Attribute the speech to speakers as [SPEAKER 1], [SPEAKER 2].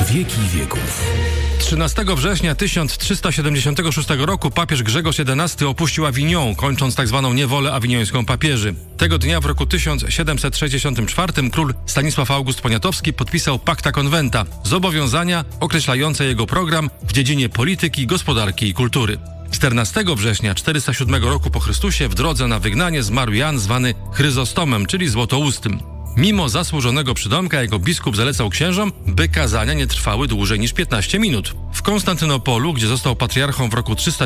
[SPEAKER 1] wieki wieków.
[SPEAKER 2] 13 września 1376 roku papież Grzegorz XI opuścił Avignon, kończąc tzw. niewolę awiniońską papieży. Tego dnia w roku 1764 król Stanisław August Poniatowski podpisał Pacta Conventa, zobowiązania określające jego program w dziedzinie polityki, gospodarki i kultury. 14 września 407 roku po Chrystusie w drodze na wygnanie zmarł Jan zwany Chryzostomem, czyli Złotoustym. Mimo zasłużonego przydomka jego biskup zalecał księżom, by kazania nie trwały dłużej niż 15 minut. W Konstantynopolu, gdzie został patriarchą w roku